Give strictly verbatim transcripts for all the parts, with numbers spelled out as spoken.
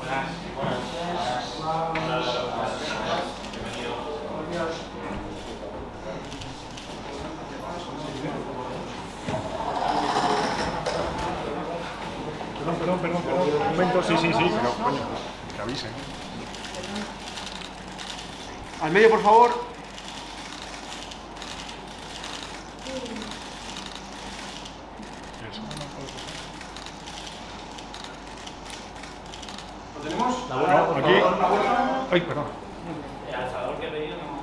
Perdón, perdón, perdón, perdón. Un momento, sí, sí, sí, pero coño, que avisen. Al medio, por favor. ¿Lo tenemos? La vuelta, por aquí. La vuelta. Ay, perdón. El alzador que he pedido no.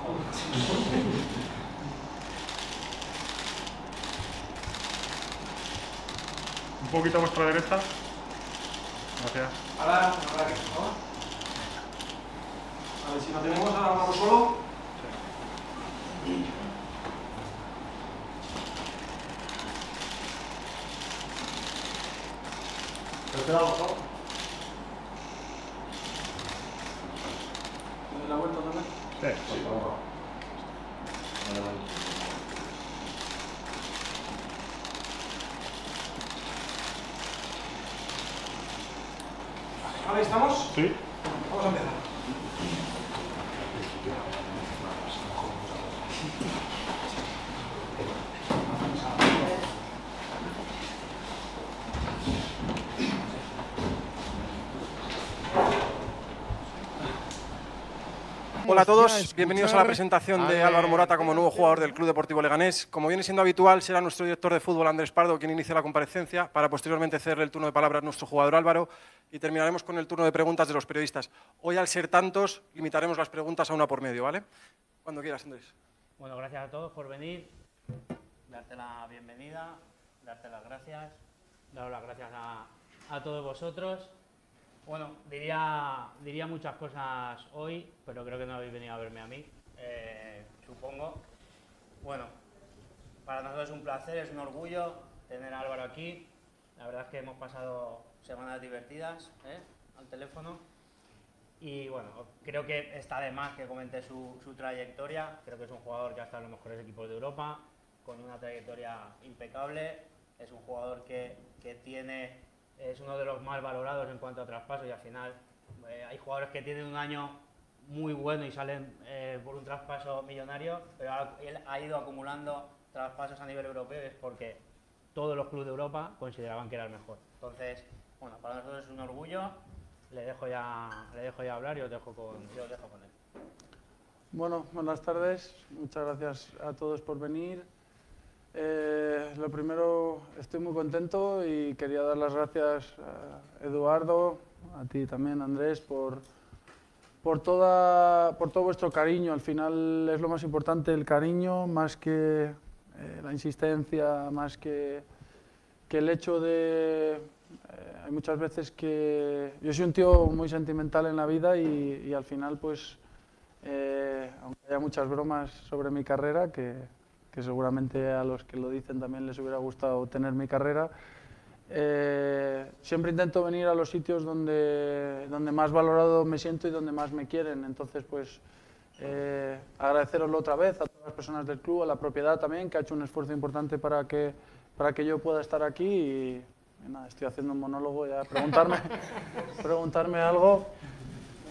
Un poquito a vuestra derecha. Gracias. Ahora, ahora aquí, por favor. A ver si lo tenemos, ahora vamos solo. ¿Pero te da por favor? ¿Le doy la vuelta también? Sí, Sí, por favor. ¿Vale? ¿Estamos? sí. Vamos a empezar. Hola a todos, bienvenidos a la presentación de Álvaro Morata como nuevo jugador del Club Deportivo Leganés. Como viene siendo habitual, será nuestro director de fútbol, Andrés Pardo, quien inicie la comparecencia, para posteriormente cederle el turno de palabra a nuestro jugador Álvaro y terminaremos con el turno de preguntas de los periodistas. Hoy, al ser tantos, limitaremos las preguntas a una por medio, ¿vale? Cuando quieras, Andrés. Bueno, gracias a todos por venir, darte la bienvenida, darte las gracias, daros las gracias a, a todos vosotros. Bueno, diría, diría muchas cosas hoy, pero creo que no habéis venido a verme a mí, eh, supongo. Bueno, para nosotros es un placer, es un orgullo tener a Álvaro aquí. La verdad es que hemos pasado semanas divertidas, ¿eh?, al teléfono. Y bueno, creo que está de más que comente su, su trayectoria. Creo que es un jugador que ha estado en los mejores equipos de Europa, con una trayectoria impecable. Es un jugador que, que tiene... es uno de los más valorados en cuanto a traspasos y al final eh, hay jugadores que tienen un año muy bueno y salen eh, por un traspaso millonario, pero ahora él ha ido acumulando traspasos a nivel europeo y es porque todos los clubes de Europa consideraban que era el mejor. Entonces, bueno, para nosotros es un orgullo, le dejo ya, le dejo ya hablar y os dejo con, yo os dejo con él. Bueno, buenas tardes, muchas gracias a todos por venir. Eh, lo primero, estoy muy contento y quería dar las gracias a Eduardo, a ti también, Andrés, por, por, toda, por todo vuestro cariño. Al final es lo más importante, el cariño, más que eh, la insistencia, más que, que el hecho de... Eh, hay muchas veces que... Yo soy un tío muy sentimental en la vida y, y al final, pues, eh, aunque haya muchas bromas sobre mi carrera, que... que seguramente a los que lo dicen también les hubiera gustado tener mi carrera. Eh, siempre intento venir a los sitios donde, donde más valorado me siento y donde más me quieren. Entonces, pues, eh, agradeceroslo otra vez a todas las personas del club, a la propiedad también, que ha hecho un esfuerzo importante para que, para que yo pueda estar aquí. Y, y nada, estoy haciendo un monólogo ya, preguntarme, preguntarme algo.